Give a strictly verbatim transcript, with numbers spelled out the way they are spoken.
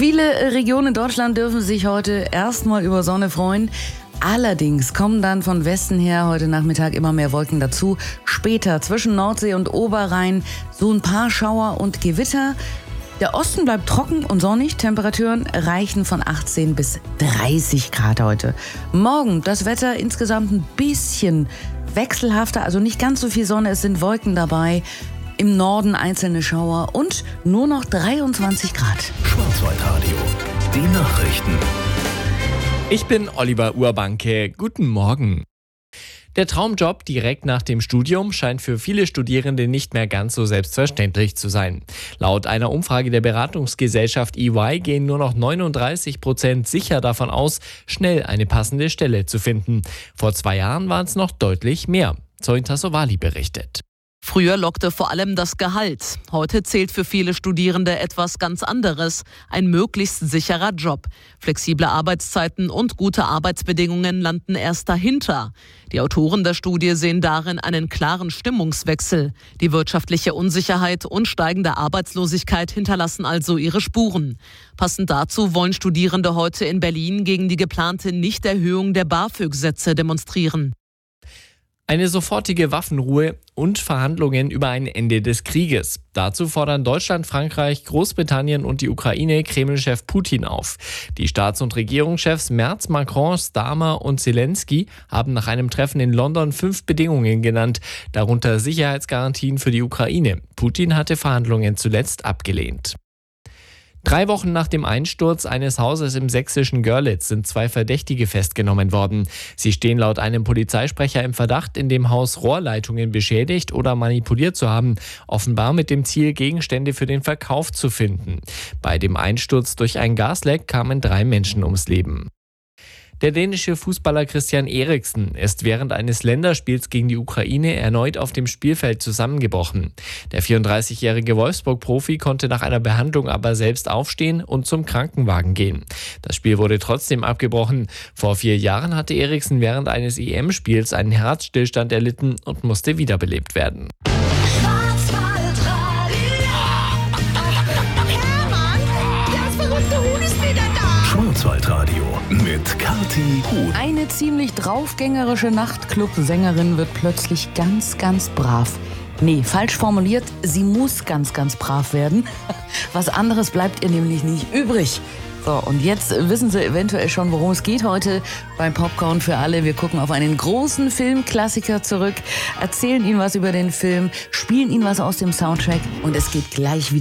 Viele Regionen in Deutschland dürfen sich heute erstmal über Sonne freuen. Allerdings kommen dann von Westen her heute Nachmittag immer mehr Wolken dazu. Später zwischen Nordsee und Oberrhein so ein paar Schauer und Gewitter. Der Osten bleibt trocken und sonnig. Temperaturen reichen von achtzehn bis dreißig Grad heute. Morgen das Wetter insgesamt ein bisschen wechselhafter, also nicht ganz so viel Sonne, es sind Wolken dabei. Im Norden einzelne Schauer und nur noch dreiundzwanzig Grad. Schwarzwaldradio, die Nachrichten. Ich bin Oliver Urbanke. Guten Morgen. Der Traumjob direkt nach dem Studium scheint für viele Studierende nicht mehr ganz so selbstverständlich zu sein. Laut einer Umfrage der Beratungsgesellschaft E Y gehen nur noch neununddreißig Prozent sicher davon aus, schnell eine passende Stelle zu finden. Vor zwei Jahren waren es noch deutlich mehr. Zoin Tassovali berichtet. Früher lockte vor allem das Gehalt. Heute zählt für viele Studierende etwas ganz anderes. Ein möglichst sicherer Job. Flexible Arbeitszeiten und gute Arbeitsbedingungen landen erst dahinter. Die Autoren der Studie sehen darin einen klaren Stimmungswechsel. Die wirtschaftliche Unsicherheit und steigende Arbeitslosigkeit hinterlassen also ihre Spuren. Passend dazu wollen Studierende heute in Berlin gegen die geplante Nichterhöhung der BAföG-Sätze demonstrieren. Eine sofortige Waffenruhe und Verhandlungen über ein Ende des Krieges. Dazu fordern Deutschland, Frankreich, Großbritannien und die Ukraine Kreml-Chef Putin auf. Die Staats- und Regierungschefs Merz, Macron, Starmer und Zelensky haben nach einem Treffen in London fünf Bedingungen genannt, darunter Sicherheitsgarantien für die Ukraine. Putin hatte Verhandlungen zuletzt abgelehnt. Drei Wochen nach dem Einsturz eines Hauses im sächsischen Görlitz sind zwei Verdächtige festgenommen worden. Sie stehen laut einem Polizeisprecher im Verdacht, in dem Haus Rohrleitungen beschädigt oder manipuliert zu haben, offenbar mit dem Ziel, Gegenstände für den Verkauf zu finden. Bei dem Einsturz durch ein Gasleck kamen drei Menschen ums Leben. Der dänische Fußballer Christian Eriksen ist während eines Länderspiels gegen die Ukraine erneut auf dem Spielfeld zusammengebrochen. Der vierunddreißigjährige Wolfsburg-Profi konnte nach einer Behandlung aber selbst aufstehen und zum Krankenwagen gehen. Das Spiel wurde trotzdem abgebrochen. Vor vier Jahren hatte Eriksen während eines E M-Spiels einen Herzstillstand erlitten und musste wiederbelebt werden. Schwarzwaldradio mit Kathi Huhn. Eine ziemlich draufgängerische Nachtclub-Sängerin wird plötzlich ganz, ganz brav. Nee, falsch formuliert, sie muss ganz, ganz brav werden. Was anderes bleibt ihr nämlich nicht übrig. So, und jetzt wissen Sie eventuell schon, worum es geht heute beim Popcorn für alle. Wir gucken auf einen großen Filmklassiker zurück, erzählen Ihnen was über den Film, spielen Ihnen was aus dem Soundtrack und es geht gleich wieder